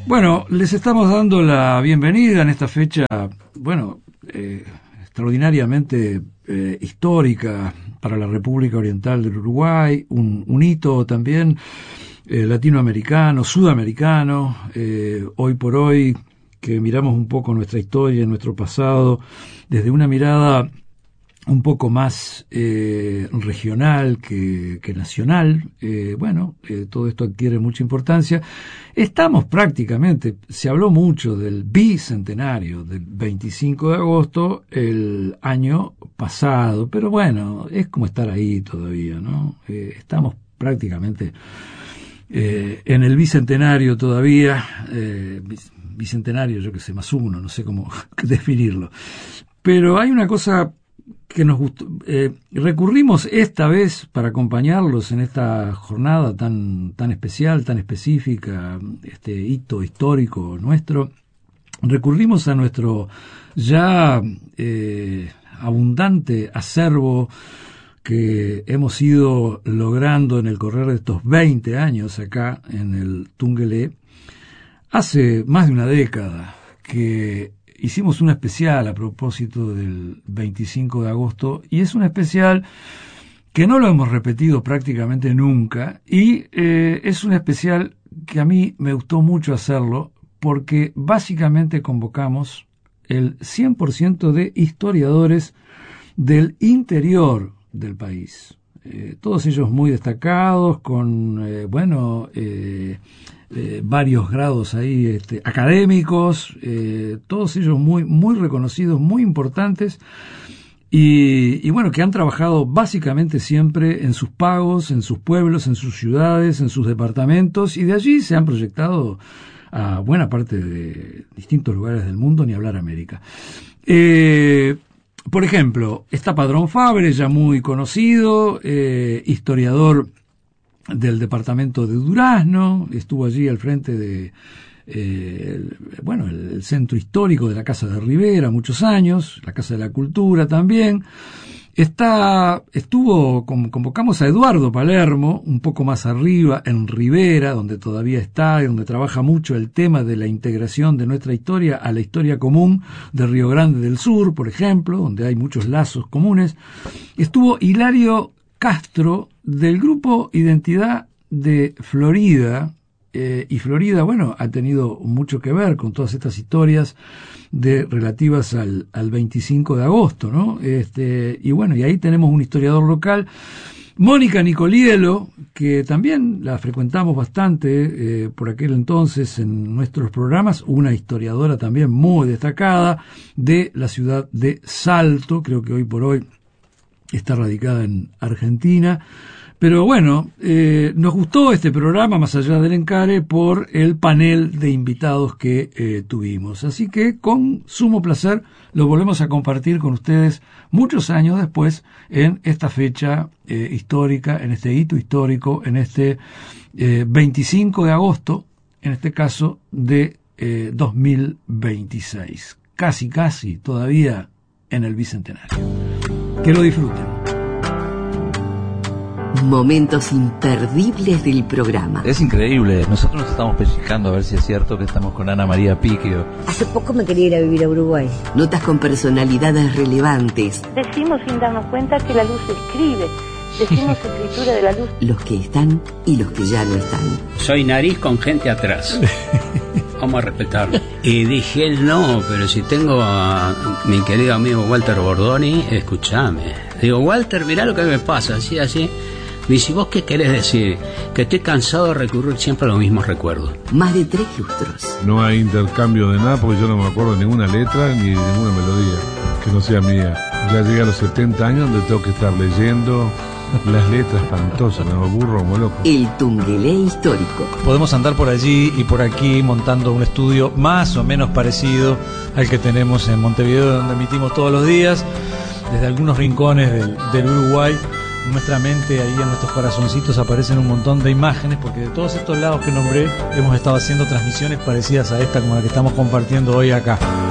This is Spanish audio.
Bueno, les estamos dando la bienvenida en esta fecha, extraordinariamente histórica para la República Oriental del Uruguay, un hito también latinoamericano, sudamericano, hoy por hoy, que miramos un poco nuestra historia, nuestro pasado, desde una mirada un poco más regional que nacional. Todo esto adquiere mucha importancia. Estamos prácticamente, se habló mucho del bicentenario del 25 de agosto el año pasado, pero bueno, es como estar ahí todavía, ¿no? Estamos prácticamente en el bicentenario todavía, bicentenario, yo que sé, más uno, no sé cómo definirlo. Pero hay una cosa que nos gustó, recurrimos esta vez para acompañarlos en esta jornada tan especial, tan específica, este hito histórico nuestro. Recurrimos a nuestro ya abundante acervo que hemos ido logrando en el correr de estos 20 años acá en el Tungelé. Hace más de una década que hicimos una especial a propósito del 25 de agosto, y es un especial que no lo hemos repetido prácticamente nunca, y es un especial que a mí me gustó mucho hacerlo, porque básicamente convocamos el 100% de historiadores del interior del país. Todos ellos muy destacados, con varios grados ahí académicos, todos ellos muy reconocidos, muy importantes, y bueno, que han trabajado básicamente siempre en sus pagos, en sus pueblos, en sus ciudades, en sus departamentos, y de allí se han proyectado a buena parte de distintos lugares del mundo, ni hablar América. Por ejemplo, está Padrón Fabre, ya muy conocido, historiador del departamento de Durazno, estuvo allí al frente de el centro histórico de la Casa de Rivera muchos años, la Casa de la Cultura también. Convocamos a Eduardo Palermo, un poco más arriba, en Rivera, donde todavía está, y donde trabaja mucho el tema de la integración de nuestra historia a la historia común de Río Grande del Sur, por ejemplo, donde hay muchos lazos comunes. Estuvo Hilario Castro, del grupo Identidad de Florida, y Florida, ha tenido mucho que ver con todas estas historias relativas al 25 de agosto, ¿no? Y ahí tenemos un historiador local, Mónica Nicolielo, que también la frecuentamos bastante por aquel entonces en nuestros programas, una historiadora también muy destacada de la ciudad de Salto, creo que hoy por hoy está radicada en Argentina. Pero nos gustó este programa, más allá del encare, por el panel de invitados que tuvimos. Así que con sumo placer lo volvemos a compartir con ustedes muchos años después en esta fecha histórica, en este hito histórico, en este 25 de agosto, en este caso de 2026. Casi todavía en el bicentenario. Que lo disfruten. Momentos imperdibles del programa. Es increíble, nosotros nos estamos pellizcando a ver si es cierto que estamos con Ana María Picchio. Hace poco me quería ir a vivir a Uruguay. Notas con personalidades relevantes. Decimos sin darnos cuenta que la luz escribe. Decimos escritura de la luz. Los que están y los que ya no están. Soy nariz con gente atrás. Vamos a respetarlo. Y dije, no, pero si tengo a mi querido amigo Walter Bordoni, escúchame. Digo, Walter, mirá lo que me pasa, así. Me dice, ¿vos qué querés decir? Que estoy cansado de recurrir siempre a los mismos recuerdos. Más de 3 lustros. No hay intercambio de nada porque yo no me acuerdo de ninguna letra ni de ninguna melodía que no sea mía. Ya llegué a los 70 años donde tengo que estar leyendo las letras espantosas, me aburro como loco. El Tungelé histórico. Podemos andar por allí y por aquí montando un estudio más o menos parecido al que tenemos en Montevideo, donde emitimos todos los días, desde algunos rincones del Uruguay. En nuestra mente, ahí en nuestros corazoncitos aparecen un montón de imágenes, porque de todos estos lados que nombré hemos estado haciendo transmisiones parecidas a esta como la que estamos compartiendo hoy acá.